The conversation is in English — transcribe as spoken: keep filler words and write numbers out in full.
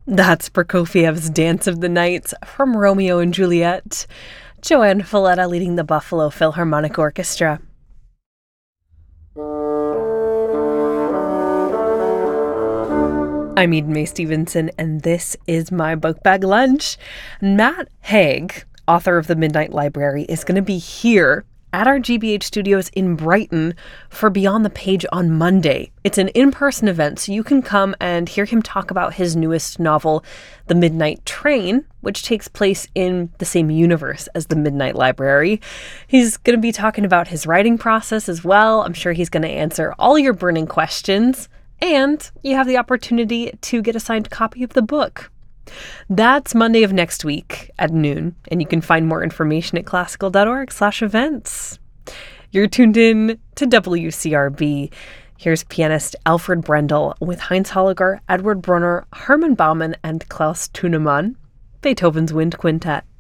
That's Prokofiev's Dance of the Nights from Romeo and Juliet. Joanne Falletta leading the Buffalo Philharmonic Orchestra. I'm Eden Mae Stevenson, and this is my Book Bag Lunch. Matt Haig, author of The Midnight Library, is going to be here at our G B H studios in Brighton for Beyond the Page on Monday. It's an in-person event, so you can come and hear him talk about his newest novel, The Midnight Train, which takes place in the same universe as The Midnight Library. He's going to be talking about his writing process as well. I'm sure he's going to answer all your burning questions, and you have the opportunity to get a signed copy of the book. That's Monday of next week at noon, and you can find more information at classical.org slash events. You're tuned in to W C R B. Here's pianist Alfred Brendel with Heinz Holliger, Edward Brunner, Hermann Baumann, and Klaus Thunemann, Beethoven's Wind Quintet.